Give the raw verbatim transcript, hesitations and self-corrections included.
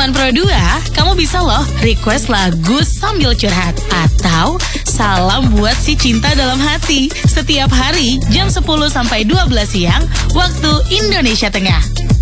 Teman Pro dua, kamu bisa loh request lagu sambil curhat atau salam buat si cinta dalam hati setiap hari jam sepuluh sampai dua belas siang waktu Indonesia Tengah.